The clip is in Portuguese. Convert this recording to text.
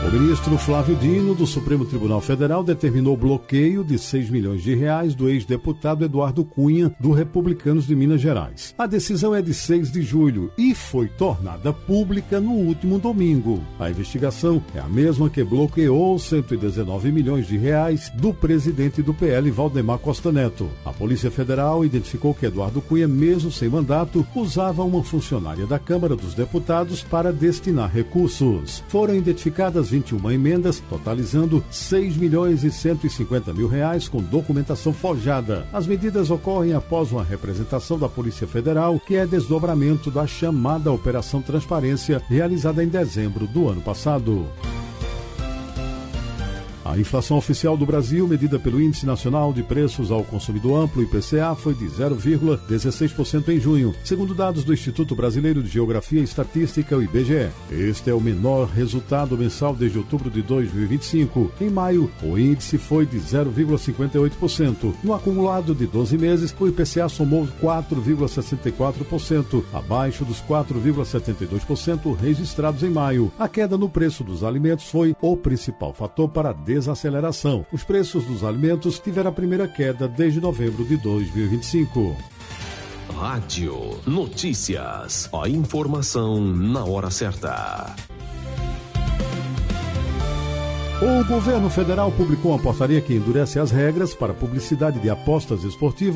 O ministro Flávio Dino, do Supremo Tribunal Federal, determinou o bloqueio de R$6 milhões do ex-deputado Eduardo Cunha, do Republicanos de Minas Gerais. A decisão é de 6 de julho e foi tornada pública no último domingo. A investigação é a mesma que bloqueou R$119 milhões do presidente do PL, Valdemar Costa Neto. A Polícia Federal identificou que Eduardo Cunha, mesmo sem mandato, usava uma funcionária da Câmara dos Deputados para destinar recursos. Foram identificadas 21 emendas, totalizando R$6.150.000 com documentação forjada. As medidas ocorrem após uma representação da Polícia Federal, que é desdobramento da chamada Operação Transparência, realizada em dezembro do ano passado. A inflação oficial do Brasil, medida pelo Índice Nacional de Preços ao Consumidor Amplo, IPCA, foi de 0,16% em junho, segundo dados do Instituto Brasileiro de Geografia e Estatística, o IBGE. Este é o menor resultado mensal desde outubro de 2025. Em maio, o índice foi de 0,58%. No acumulado de 12 meses, o IPCA somou 4,64%, abaixo dos 4,72% registrados em maio. A queda no preço dos alimentos foi o principal fator para a desaceleração. Os preços dos alimentos tiveram a primeira queda desde novembro de 2025. Rádio Notícias. A informação na hora certa. O governo federal publicou uma portaria que endurece as regras para publicidade de apostas esportivas